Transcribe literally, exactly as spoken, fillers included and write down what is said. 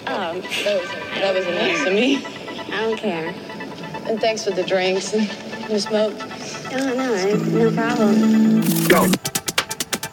that was, that was nice of me. I don't care. And thanks for the drinks and the smoke. Oh, no, no problem. Go.